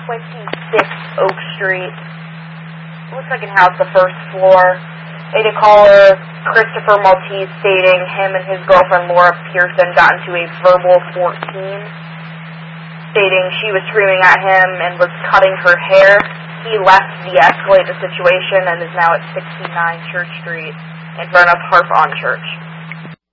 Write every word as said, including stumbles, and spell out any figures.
twenty-six Oak Street. Looks like in house the first floor. A caller, Christopher Maltese, stating him and his girlfriend Laura Pearson got into a verbal fourteen, stating she was screaming at him and was cutting her hair. He left to de-escalate the situation and is now at sixty-nine Church Street in front of Harp on Church.